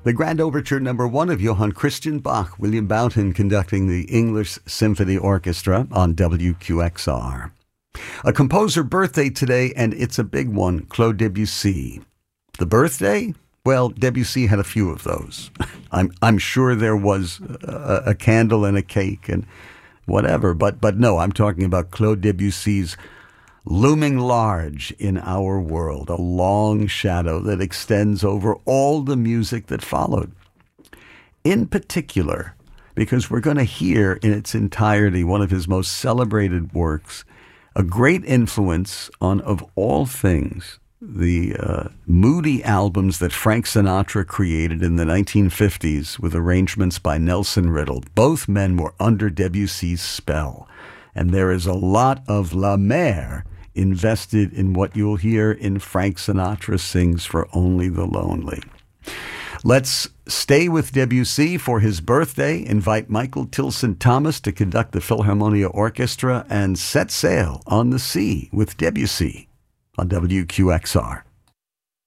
The Grand Overture #1 of Johann Christian Bach, William Boughton conducting the English Symphony Orchestra on WQXR. A composer birthday today, and it's a big one, Claude Debussy. The birthday? Well, Debussy had a few of those. I'm sure there was a candle and a cake and whatever, but no, I'm talking about Claude Debussy's looming large in our world, a long shadow that extends over all the music that followed. In particular, because we're going to hear in its entirety one of his most celebrated works, a great influence on, of all things, the moody albums that Frank Sinatra created in the 1950s with arrangements by Nelson Riddle. Both men were under Debussy's spell, and there is a lot of La Mer invested in what you'll hear in Frank Sinatra Sings for Only the Lonely. Let's stay with Debussy for his birthday, invite Michael Tilson Thomas to conduct the Philharmonia Orchestra, and set sail on the sea with Debussy on WQXR.